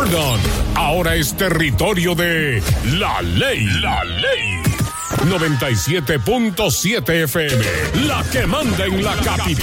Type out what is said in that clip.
Gordon ahora es territorio de La Ley. La Ley. 97.7 FM, la que manda en la capital.